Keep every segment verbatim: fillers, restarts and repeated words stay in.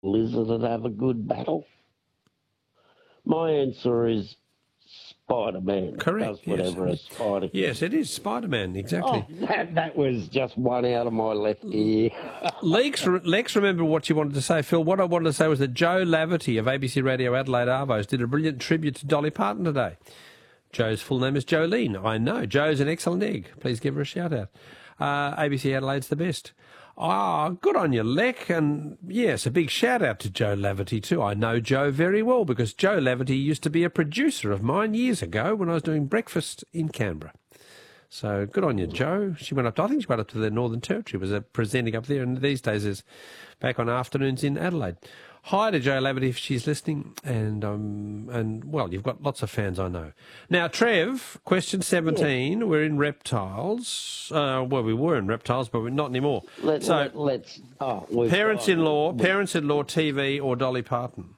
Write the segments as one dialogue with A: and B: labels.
A: lizard and have a good battle? My answer is Spider-Man.
B: Correct,
A: Does whatever
B: yes.
A: a spider can.
B: Yes, it is Spider-Man, exactly.
A: Oh, that, that was just one out of my left ear.
B: Lex, Lex, remember what you wanted to say, Phil. What I wanted to say was that Joe Laverty of A B C Radio Adelaide Arvos did a brilliant tribute to Dolly Parton today. Joe's full name is Jolene. I know. Joe's an excellent egg. Please give her a shout-out. Uh, A B C Adelaide's the best. Ah, oh, good on you, Lec. And, yes, a big shout-out to Joe Laverty too. I know Joe very well because Joe Laverty used to be a producer of mine years ago when I was doing breakfast in Canberra. So good on you, Joe. She went up to, I think she went up to the Northern Territory, was uh, presenting up there, and these days is back on afternoons in Adelaide. Hi to Joe Laverty if she's listening, and um, and well, you've got lots of fans, I know. Now, Trev, question seventeen. Yeah. We're in reptiles. Uh, well, we were in reptiles, but we're not anymore.
A: Let,
B: so,
A: let, let's. Oh,
B: parents-in-law, parents-in-law, T V, or Dolly Parton?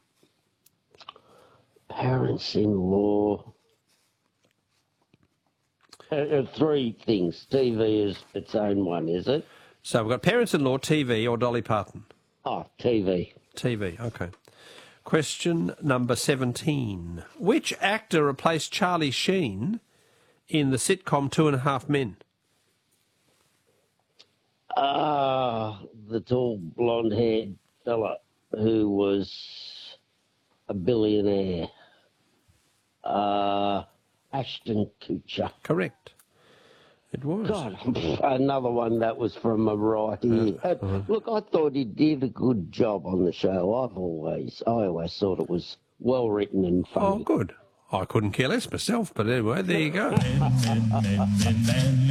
A: Parents-in-law. Uh, uh, three things. T V is its own one, is it?
B: So we've got parents-in-law, T V, or Dolly Parton?
A: Oh, T V.
B: T V, okay. Question number seventeen. Which actor replaced Charlie Sheen in the sitcom Two and a Half Men?
A: Ah, uh, the tall blonde-haired fella who was a billionaire. Uh, Ashton Kutcher.
B: Correct. It was.
A: God, another one that was from a right ear. Uh, uh, look, I thought he did a good job on the show. I've always, I always thought it was well written and funny.
B: Oh, good. I couldn't care less myself, but anyway, there you go.